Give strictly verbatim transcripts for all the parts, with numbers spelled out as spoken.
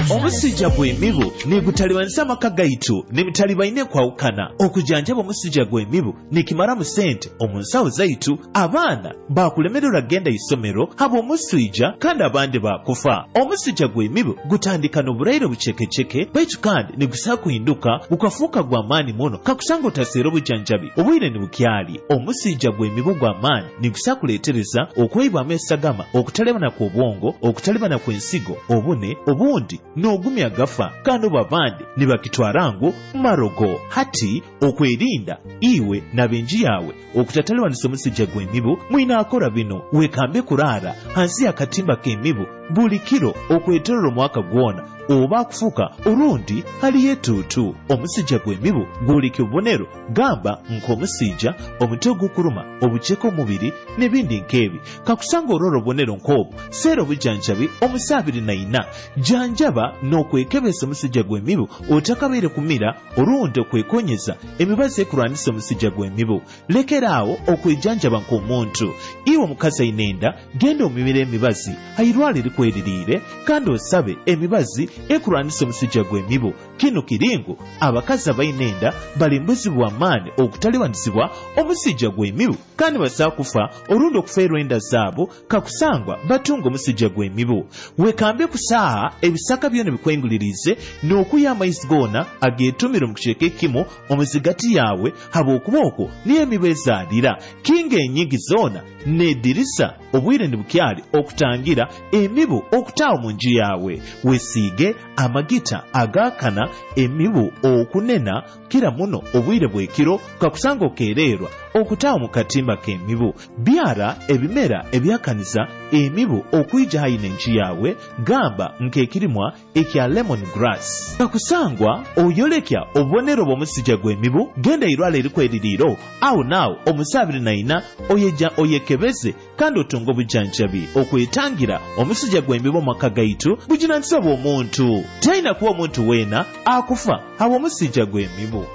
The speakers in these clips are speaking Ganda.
Omusujja gw'emibu negutaliwanisa amaka gaitu ne mutalibaine kwawukana. Okujanjaba omusujja gw'emibu nekimala mu ssente omunsawo zaitu. Abaana bakulemererwa genda isomero haba omusujja kandi abandi bakufa. Omusujja gw'emibu gutandika n'obulwaire bucekeceke baitu kandi negusobola kuhinduka gukafuuka gwa maanyi muno kakusanga otaseera obujanjabi obwire ne bukyali. Omusujja gw'emibu gwa maanyi negusobola kuleetereza okweyibwamu essagama, okutalebana kw'obwongo, okutalebana kw'ensigo, obune obundi n'ogumya gafa kandi obo abandi ne bakitwala ngu marogo. Hati okwerinda iwe n'abenji yawe okutatalewanisa omusujja gw'emibu mwina akora bino: wekambe kuraara hansi y'akatimba k'emibu buli kiro okwetolera omwaka gwona oba akufuuka olundi haliyo etuutu. Omusujja gw'emibu gwoleka obubonero gamba nk'omusujja, omutwe ogukuluma, obuceeko omubiri n'ebindi nk'ebi. Kakusanga olwolwo obubonero nk'obwo seera obujanjabi omusaabiri naina. Janjaba n'okwekebeza omusujja gw'emibu otakabeere kumira olundi okwekonyeza emibazi ekulwanisa omusujja gw'emibu. Lekeraawo okwejanjaba nk'omuntu. Iwe omukazi ayina enda genda omibira emibazi ayirwala erikweririire kandi osabe emibazi ekulwanisa omusujja gw'emibu. Kino kiringo abakazi abalina enda balimbuzibwa amaanyi okutaliwanizibwa omusujja gw'emibu kandi basobola kufa olundi okufeerwa enda zaabo kakusangwa batunga omusujja gw'emibu. Wekambe ku ssaaha ebisaka byona bikwengulirize n'okuya amaizi goona ageetumire mu kicweka ekimu omuzigati yawe habw'okuba okwo niyo emibu ezaalira. Kinga enyingi zoona n'eddirisa obwire ne bukyali okutangira emibu okutaawa mu nju yawe. Wesiige amagita agaakana emibu okunena kira muno obwire bw'ekiro kakusanga okeererwa okutaawa mu katimba k'emibu. Byara ebimera ebyakaniza emibu okuyija hayina enju yawe gamba nk'ekirimwa ekya lemon grass. Kakusangwa oyolekya obubonero bw'omusujja gw'emibu genda irwala erikweririiro awo naawo omusaabiri naina oyeja oyekebeze kandi otunga obujanjabi okwetangira omusujja gw'emibu mu maka gaitu buginaanisa bw'omuntu. Talina kuba omuntu weena akufa habwa omusujja gw'emibu.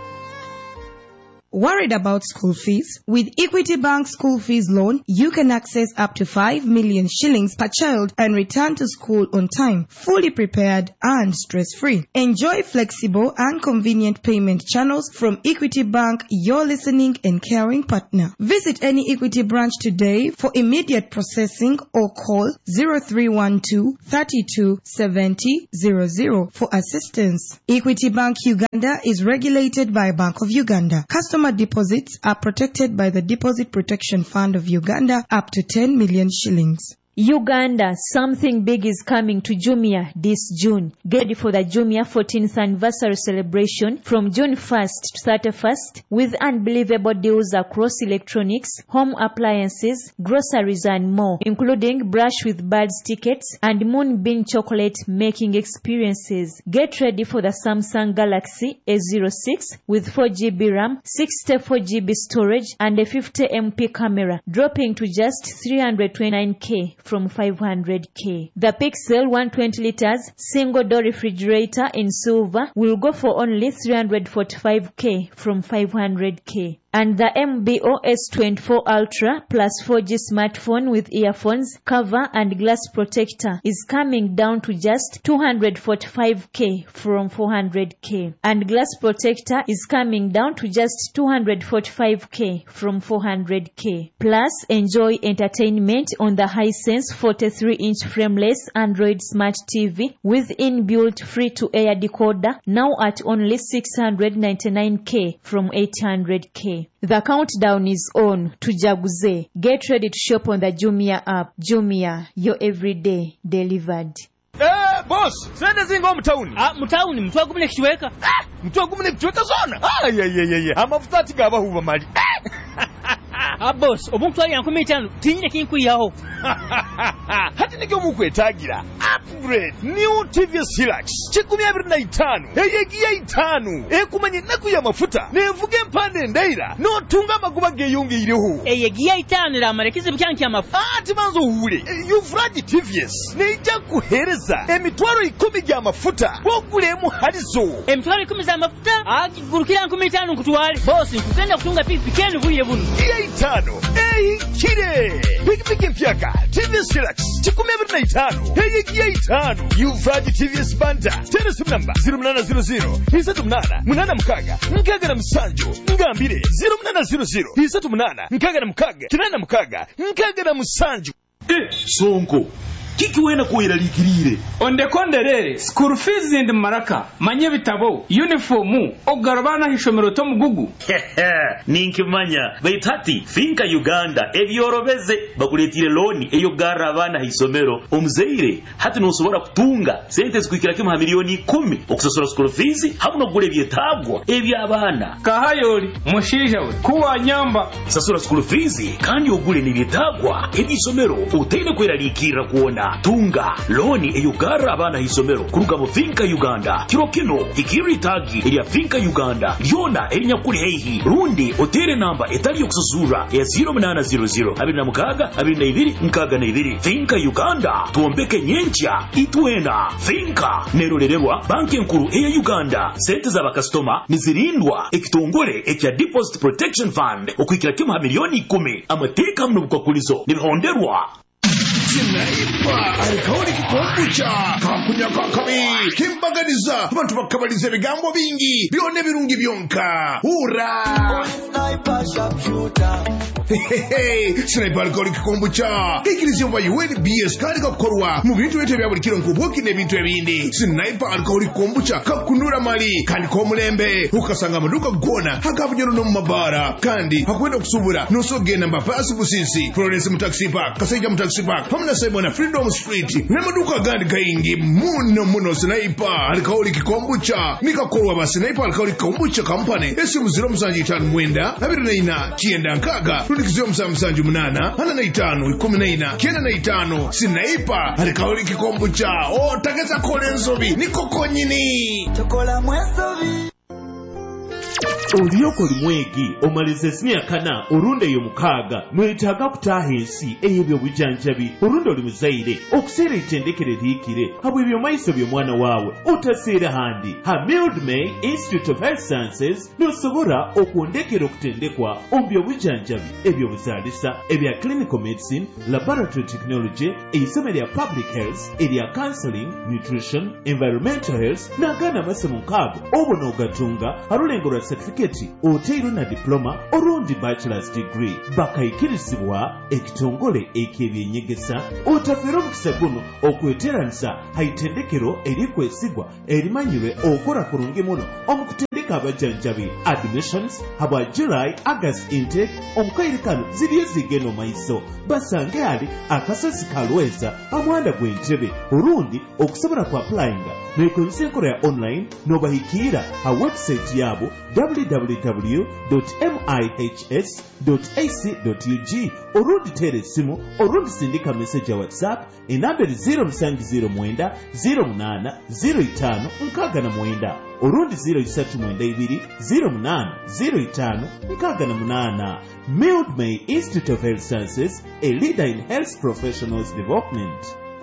Worried about school fees? With Equity Bank School Fees Loan, you can access up to five million shillings per child and return to school on time, fully prepared and stress-free. Enjoy flexible and convenient payment channels from Equity Bank, your listening and caring partner. Visit any Equity branch today for immediate processing or call zero three one two, three two seven zero zero zero for assistance. Equity Bank Uganda is regulated by Bank of Uganda. Customer deposits are protected by the Deposit Protection Fund of Uganda up to ten million shillings. Uganda, something big is coming to Jumia this June. Get ready for the Jumia fourteenth anniversary celebration from June first to thirty-first with unbelievable deals across electronics, home appliances, groceries and more, including Brush with Birds tickets and Moonbeam chocolate making experiences. Get ready for the Samsung Galaxy A zero six with four gigabytes RAM, sixty-four gigabytes storage and a fifty megapixel camera, dropping to just three hundred twenty-nine thousand from five hundred thousand. The Pixel one hundred twenty liters single door refrigerator in silver will go for only three hundred forty-five thousand from five hundred thousand. And the M B O S twenty-four Ultra plus four G smartphone with earphones, cover and glass protector is coming down to just two hundred forty-five thousand from four hundred thousand. And glass protector is coming down to just two hundred forty-five thousand from four hundred thousand. Plus, enjoy entertainment on the Hisense forty-three inch frameless Android Smart T V with inbuilt free-to-air decoder now at only six hundred ninety-nine thousand from eight hundred thousand. The countdown is on to Jaguze. Get ready to shop on the Jumia app. Jumia, your everyday delivered. Eh, boss, sende zingo mtauni. Ah, mtauni, mtu agumune kichweka. Ah, mtu agumune kichweka zona. Ah, ye ye ye ye. Amafuta tigaba huba mali. Ah, boss, obuntu ali yankumi tano. Tinyire kinkuyi yaho. Hati nige mukwetagira. Upgrade new T V S Hilux. Chikumi abiri na itanu. Eyegiye itanu. Ekumanye naku ya mafuta. Nevuge mpande ndaira. No tunga maguba geyungi iriho. Eyegiye itanu la marekize byanki ya mafuta. Ah, timanzo uhure. Yufradi T V S. Neija kuhereza. Emitwaro ikumi ya mafuta. Bogulemu harizo. Emitwaro ikumi za mafuta? Ah, gurukira nkumi tano kutwale. Boss, nkugenda kutunga pikipiki buye bunu. Iya itanu. Eyi kire. Pikipiki mpyaka. T V S Hilux. Chikumi abiri na itanu. Eyegiye itaano Uvrage T V S Banta telesimu namba zero munana zero zero isatu munana munana mukaga nkaga na musanju ngambire zero munana zero zero isatu munana nkaga na mukaga kinana mukaga nkaga na musanju. Eh, Sonko kiki wena kuira likirire onde konderere school fees and maraka manye bitabo uniform ogarabana hishomero to mugugu ninkimanya baitati finka Uganda ebyorobeze bakuletire loan eyo garabana hisomero omuzeire hati no sobora kutunga sente zikukira kima milioni kumi okusosora school fees hamuno gule byetagwa ebyabana kahayoli mushija we kuwa nyamba sasura school fees kandi ogule ni byetagwa ebisomero utende kwera likira kuona tunga loni eyugara abana hisomero kuruga mu Finka Uganda kiro kino ikiri tagi ya Finka Uganda yona enya kuri heihi rundi otere namba etali yokusuzura ya zero munana zero zero abiri na mukaga abiri na ibiri nkaga na ibiri Finka Uganda tuombeke nyencha itwena Finka nerorererwa banki nkuru eya Uganda sente za bakastoma nizirindwa ekitongole ekya Deposit Protection Fund okwikira kima milioni kumi amateka mno bukakulizo nibihonderwa. Sinaipa alikaoni kikombucha kakunya kakabi kimbaganiza abantu bakabaliza ebigambo bingi byone birungi byonka ura Sinaipa sharpshooter Sinaipa alikaoni kikombucha ikirizi oba U N B S kandi kakorwa mu bintu bete bya buli kiro nkubuki ne bintu ebindi. Sinaipa alikaoni kikombucha kakunura mali kandi ko mulembe ukasanga maduka gona hakabunyoro no mabara kandi hakwenda kusubura no sogenda mbapasi busisi Florence mu taxi park kasaija mu taxi park hamna sebona Freedom Street nemaduka gandi kaingi muno muno. Sinaipa alikaoli kikombucha nikakorwa ba Sinaipa alikaoli kikombucha company esimu zero musanji itanu mwenda abiri na ina kienda nkaga rudikiziyo musanji munana hana na itanu ikumi na ina kienda na itanu. Sinaipa alikaoli kikombucha o takeza kole nsobi nikoko nyini chokola mwesobi Oliyoko limwegi omalize sinia kana urunde yo mukaga mwetaga kutaha ensi eyebyo bujanjabi urunde oli muzaire okusera itendekere likire habwe byo maiso byo mwana wawe otasera handi ha Mildmay Institute of Health Sciences nosobora okundekera okutendekwa ombyo bujanjabi ebyo buzalisa ebya clinical medicine laboratory technology eisome lya public health elya counseling nutrition environmental health nagana masomo nkago obona ogatunga harulengorwa certificate oteiro na diploma orundi bachelor's degree bakayikirizibwa ekitongole ekebyenyegesa otafero mukisa guno okweteranisa haitendekero erikwesigwa erimanyirwe okora kurungi muno omukutendeka abajanjabi admissions habwa July August intake omukairikano ziriyo zigeno maiso basange ali akasozi kalweza amwanda gwentebe urundi okusobora ku applyinga nekonsenkora ya online nobahikira ha website yabo w w w dot mihs dot a c dot u g orundi tere simu orundi sindika message ya WhatsApp enamberi zero musanju zero mwenda zero munana zero itano nkaga na mwenda orundi zero isatu mwenda ibiri zero munana zero itano nkaga na munana. Mildmay Institute of Health Sciences, a leader in health professionals development.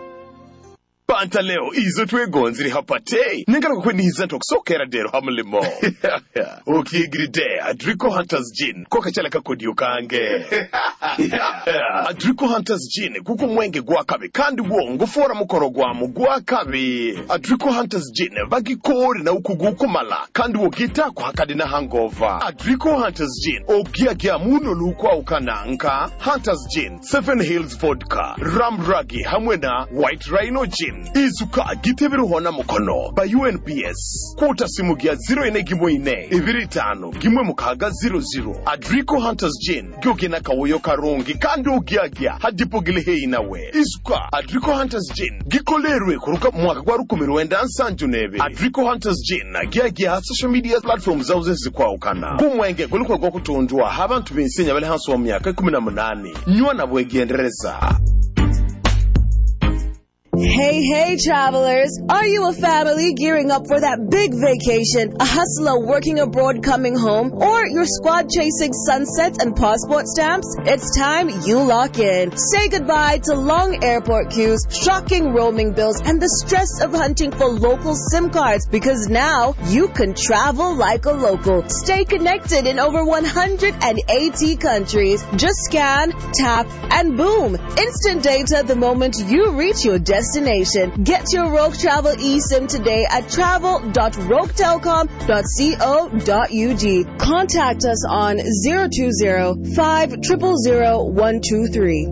Panta leo izo twegonziri hapate nengala kukwe niza ntokusokera dero hamulimo ukigiride Adrico Hunters Gin koka chala kakodi ukange Adrico Hunters Gin kuku mwenge gwakabe kandi wo ngufora mukoro gwamu gwakabe. Adrico Hunters Gin bagikori na ukuguku mala kandi wo gita kwa hakadi na hangover. Adrico Hunters Gin ogia gia muno lukwa ukananka. Hunters Gin, Seven Hills Vodka, Ram Ragi hamwena White Rhino Gin izuka gitebiru hona mukono ba U N B S kuta simu gia zero ine gimo ine ibiri tano gimwe mukaga zero zero. Adrico Hunters Gin gyogena kawoyo karongi kandi ugia gia hadipo gilehe inawe izuka. Adrico Hunters Gin gikolerwe kuruka mwaka kwa rukumiru wenda ansanju nebe. Adrico Hunters Gin gia gia social media platforms zauze zikwa ukana kumwenge kulikwa kwa kutondua habantu binsenya bale hansu wa miaka kumi na munane nywa na bwegendereza. Hey, hey, travelers. Are you a family gearing up for that big vacation, a hustler working abroad coming home, or your squad chasing sunsets and passport stamps? It's time you lock in. Say goodbye to long airport queues, shocking roaming bills, and the stress of hunting for local SIM cards, because now you can travel like a local. Stay connected in over one hundred eighty countries. Just scan, tap, and boom. Instant data the moment you reach your destination. destination. Get your Rogue Travel eSIM today at travel dot rogue telecom dot co dot u g. Contact us on zero two zero five zero zero zero one two three.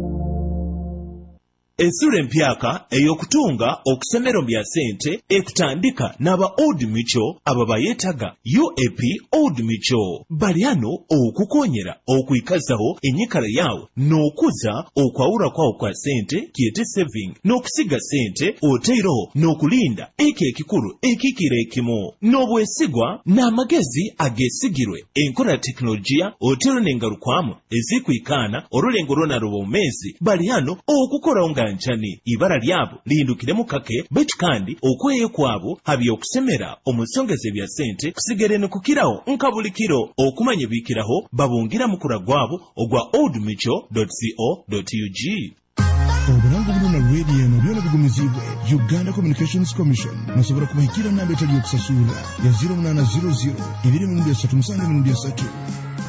Ensula empyaka ey'okutunga okusemero bya ssente ekutandika n'aba Old Mutual abo bayetaga U A P Old Mutual. Bali hano okukonyera okuyikazaho enyikala yawo n'okuza okwawula kwawo kwa ssente kiyete saving n'okusiga ssente oteiroho n'okulinda eko ekikulu ekikira ekimu n'obwesigwa n'amagezi agesigirwe enkola ya tekinologiya otero n'engalukwamu ezikwikaana olulengo lwonaloba omumezi bali hano okukola nga njani ibara lyabo lindukiremu kake betu kandi okweye kwabo habi okusemera omusongeze bya sente kusigere ne kukiraho nkabulikiro okumanye bikiraho babungira mukura gwabo ogwa old mutual dot co dot u g. Oburango buno na radio eno byona bigumizibwe Uganda Communications Commission musobora kubahikira namba etali okusasula ya zero nine zero zero two three three three